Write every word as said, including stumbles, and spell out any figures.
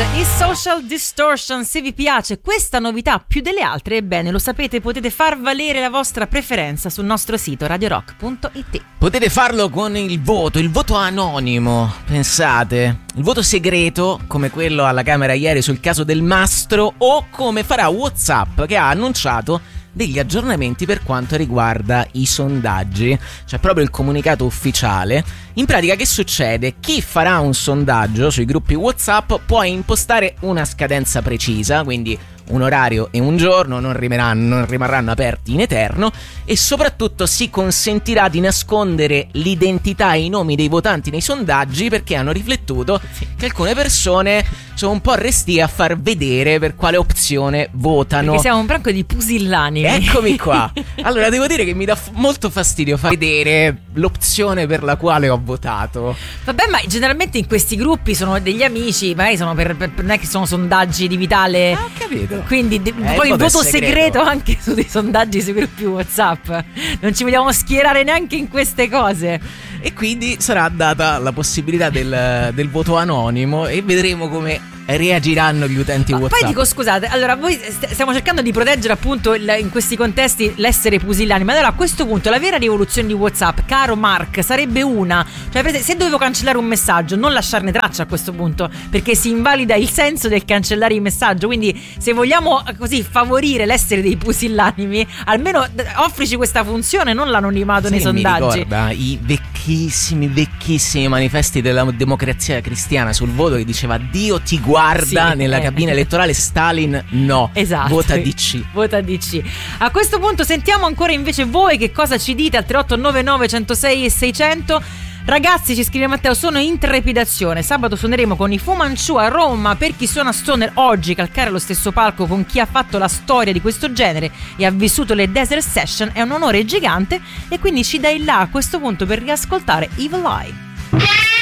i Social Distortion. Se vi piace questa novità più delle altre, ebbene lo sapete, potete far valere la vostra preferenza sul nostro sito radio rock punto it. Potete farlo con il voto, il voto anonimo, pensate, il voto segreto come quello alla Camera ieri sul caso del Mastro, o come farà WhatsApp, che ha annunciato degli aggiornamenti per quanto riguarda i sondaggi. C'è proprio il comunicato ufficiale. In pratica che succede? Chi farà un sondaggio sui gruppi WhatsApp può impostare una scadenza precisa, quindi un orario e un giorno, non rimarranno, non rimarranno aperti in eterno, e soprattutto si consentirà di nascondere l'identità e i nomi dei votanti nei sondaggi, perché hanno riflettuto che alcune persone sono un po' restie a far vedere per quale opzione votano. Perché siamo un branco di pusillani. Eccomi qua. Allora devo dire che mi dà f- molto fastidio far vedere l'opzione per la quale ho votato. Vabbè, ma generalmente in questi gruppi sono degli amici, magari sono per, per non è che sono sondaggi di vitale. Ah, ho capito. Quindi de- eh, poi il voto segreto. segreto anche su dei sondaggi sui gruppi WhatsApp. Non ci vogliamo schierare neanche in queste cose. E quindi sarà data la possibilità del, del voto anonimo e vedremo come reagiranno gli utenti Ma WhatsApp. poi dico, scusate, allora voi st- stiamo cercando di proteggere appunto il, in questi contesti l'essere pusillani, ma allora a questo punto la vera rivoluzione di WhatsApp, caro Mark, sarebbe una, cioè se dovevo cancellare un messaggio non lasciarne traccia a questo punto, perché si invalida il senso del cancellare il messaggio. Quindi se vogliamo così favorire l'essere dei pusillanimi, almeno offrici questa funzione, non l'anonimato nei sondaggi. Mi ricorda i vecchissimi vecchissimi manifesti della democrazia cristiana sul voto che diceva Dio ti guarda, sì, nella eh. cabina elettorale, Stalin no, esatto, vota D C. Vota D C. A questo punto sentiamo ancora invece voi che cosa ci dite al tre otto nove nove uno zero sei e seicento. Ragazzi, ci scrive Matteo, sono in trepidazione. Sabato suoneremo con i Fu Manchu a Roma. Per chi suona stoner oggi, calcare lo stesso palco con chi ha fatto la storia di questo genere e ha vissuto le Desert Session è un onore gigante, e quindi ci dai là a questo punto per riascoltare Evil Eye.